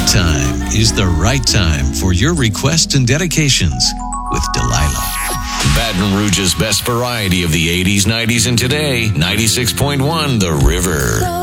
time is the right time for your requests and dedications with Delilah. Baton Rouge's best variety of the 80s, 90s, and today, 96.1 The River.